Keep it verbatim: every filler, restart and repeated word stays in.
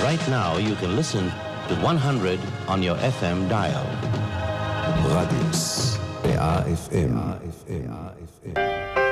Right now you can listen to one hundred on your F M dial. רדיוס, ב-A F M.